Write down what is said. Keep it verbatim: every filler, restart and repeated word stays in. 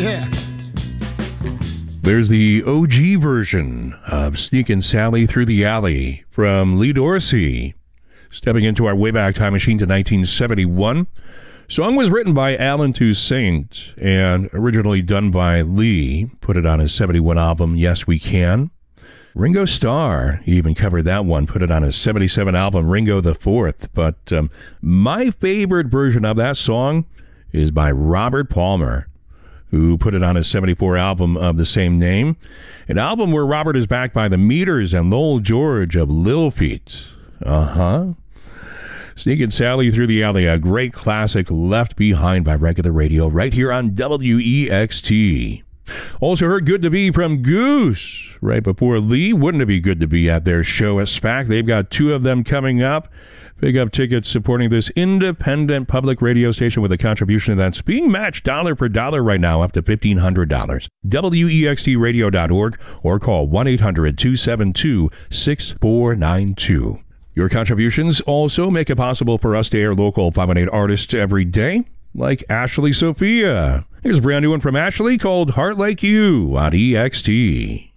Yeah. There's the O G version of Sneakin' Sally Through the Alley from Lee Dorsey. Stepping into our Wayback Time Machine to nineteen seventy-one. Song was written by Alan Toussaint and originally done by Lee. Put it on his seventy-one album, Yes We Can. Ringo Starr even covered that one, put it on his seventy-seven album, Ringo the Fourth. But um, my favorite version of that song is by Robert Palmer, who put it on his seventy-four album of the same name. An album where Robert is backed by the Meters and Lowell George of Little Feat. Uh-huh. Sneakin' Sally Through the Alley, a great classic left behind by regular radio right here on W E X T. Also heard Good to Be from Goose right before Lee. Wouldn't it be good to be at their show at SPAC? They've got two of them coming up. Pick up tickets supporting this independent public radio station with a contribution that's being matched dollar per dollar right now, up to fifteen hundred dollars. W E X T radio dot org or call one eight hundred two seven two six four nine two. Your contributions also make it possible for us to air local five one eight artists every day, like Ashley Sophia. Here's a brand new one from Ashley called Heart Like You on E X T.